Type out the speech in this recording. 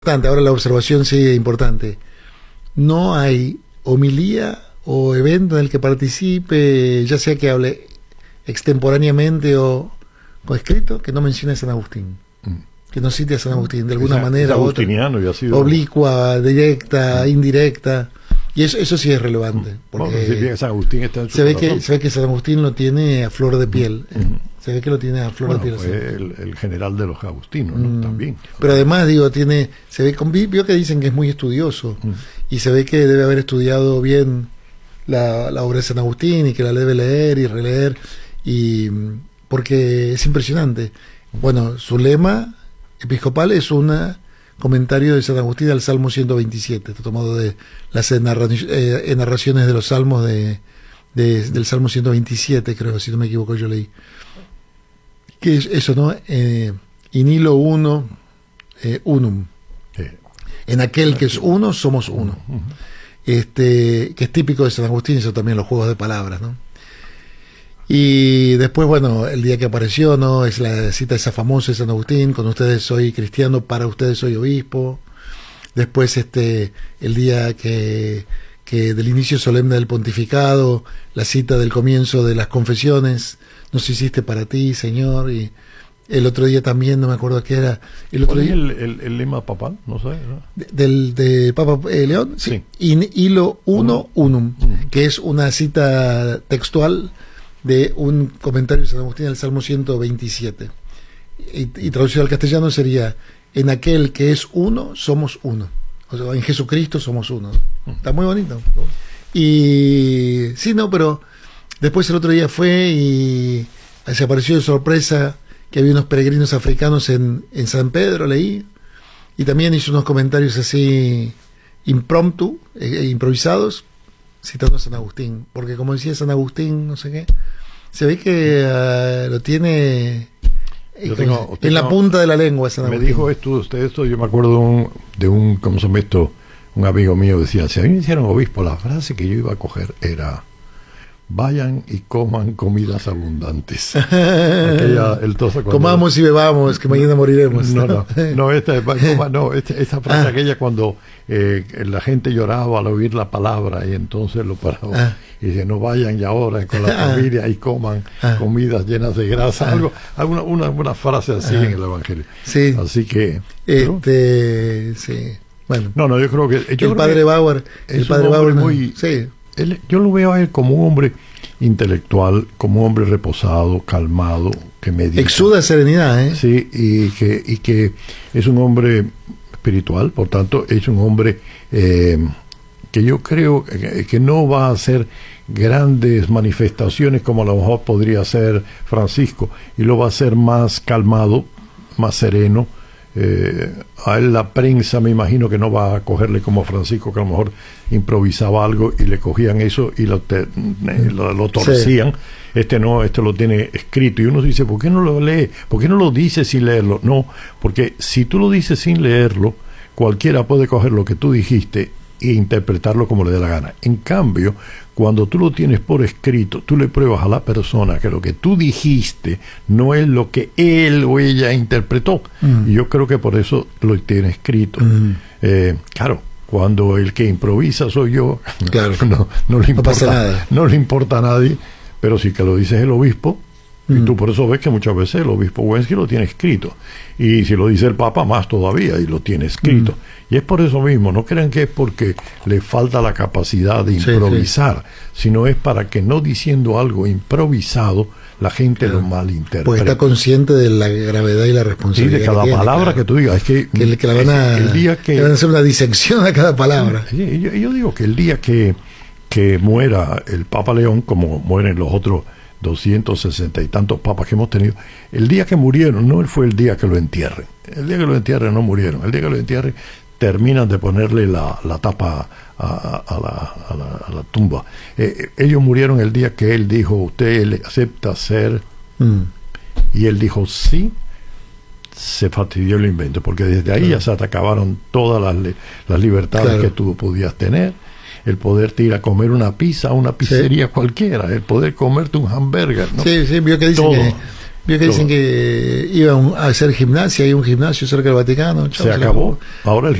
Ahora la observación sí importante. No hay homilía o evento en el que participe, ya sea que hable extemporáneamente o escrito, que no mencione a San Agustín. Que no cite a San Agustín de alguna manera u otra, y ha sido oblicua, directa, indirecta. Y eso sí es relevante. Porque bueno, San Agustín está en su se ve que San Agustín lo tiene a flor de piel. Se ve que lo tiene a flor de piel. Fue el general de los agustinos, ¿no? También. Pero además, digo, se ve vio que dicen que es muy estudioso. Y se ve que debe haber estudiado bien la obra de San Agustín y que la debe leer y releer. Porque es impresionante. Bueno, su lema episcopal es un comentario de San Agustín al Salmo 127, está tomado de las narraciones de los salmos del Salmo 127, creo, si no me equivoco, yo leí. Que es eso, ¿no? In illo uno, unum. En aquel que es uno, somos uno. Que es típico de San Agustín, eso también, los juegos de palabras, ¿no? Y después, bueno, el día que apareció, ¿no? Es la cita esa famosa de San Agustín: con ustedes soy cristiano, para ustedes soy obispo. Después, el día que del inicio solemne del pontificado, la cita del comienzo de las confesiones: nos hiciste para ti, Señor. Y el otro día también, no me acuerdo qué era. ¿Cuál es el lema papal? No sé, ¿no? De Papa León, sí. In illo uno unum, que es una cita textual de un comentario de San Agustín del Salmo 127. Y traducido al castellano sería: en aquel que es uno, somos uno. O sea, en Jesucristo somos uno. Está muy bonito. Y sí, no, pero después el otro día fue y se apareció de sorpresa que había unos peregrinos africanos en San Pedro, leí. Y también hizo unos comentarios así impromptu, improvisados, citando a San Agustín, porque como decía San Agustín, no sé qué, se ve que lo tiene en la punta de la lengua San Agustín. Me dijo esto, yo me acuerdo de un ¿cómo se llama esto? Un amigo mío decía: si a mí me hicieron obispo, la frase que yo iba a coger era: vayan y coman comidas abundantes. Comamos y bebamos, que mañana moriremos. Esa frase aquella cuando la gente lloraba al oír la palabra y entonces lo paraba y dice: no vayan y ahora con la familia y coman comidas llenas de grasa, una frase así en el Evangelio. Sí. Así que sí. Bueno. Yo creo que el padre Bauer, muy sí. Yo lo veo a él como un hombre intelectual, como un hombre reposado, calmado, que medita. Exuda serenidad, ¿eh? Sí, y que es un hombre espiritual, por tanto, es un hombre que yo creo que no va a hacer grandes manifestaciones como a lo mejor podría ser Francisco, y lo va a hacer más calmado, más sereno. A él la prensa me imagino que no va a cogerle como a Francisco, que a lo mejor improvisaba algo y le cogían eso y lo torcían. Sí. No, lo tiene escrito, y uno dice: ¿por qué no lo lee? ¿Por qué no lo dice sin leerlo? No, porque si tú lo dices sin leerlo, cualquiera puede coger lo que tú dijiste e interpretarlo como le dé la gana. En cambio, cuando tú lo tienes por escrito, tú le pruebas a la persona que lo que tú dijiste no es lo que él o ella interpretó. Y yo creo que por eso lo tiene escrito. Claro, cuando el que improvisa soy yo, claro, no le importa, pasa nada. No le importa a nadie, pero sí que lo dice el obispo. Y tú por eso ves que muchas veces el obispo Wensky lo tiene escrito, y si lo dice el Papa, más todavía, y lo tiene escrito. Y es por eso mismo, no crean que es porque le falta la capacidad de improvisar, sino es para que, no diciendo algo improvisado, la gente lo malinterprete. Porque está consciente de la gravedad y la responsabilidad. Sí, de cada palabra que tú digas. Es que le van a hacer una disección a cada palabra. Yo digo que el día que muera el Papa León, como mueren los otros 260 y tantos papas que hemos tenido, el día que murieron no fue el día que lo entierren. El día que lo entierren no murieron. El día que lo entierren terminan de ponerle la tapa a la tumba. Ellos murieron el día que él dijo: usted le acepta ser, y él dijo sí. Se fastidió el invento, porque desde ahí ya se te acabaron todas las libertades que tú podías tener. El poderte ir a comer una pizza a una pizzería cualquiera, el poder comerte un hamburger, ¿no? Sí, vio que dicen Vio que dicen que iba a hacer gimnasia, hay un gimnasio cerca del Vaticano. Se acabó. Ahora el